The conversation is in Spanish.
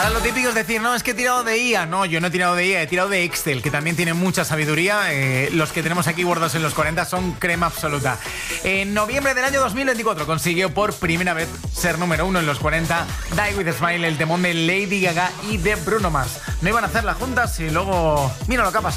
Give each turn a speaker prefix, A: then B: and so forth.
A: Ahora lo típico es decir, no, es que he tirado de IA. No, yo no he tirado de IA, he tirado de Excel, que también tiene mucha sabiduría. Los que tenemos aquí guardados en los 40 son crema absoluta. En noviembre del año 2024 consiguió por primera vez ser número 1 en los 40 Die With A Smile, el temón de Lady Gaga y de Bruno Mars. No iban a hacerla juntas y luego mira lo que ha pasado.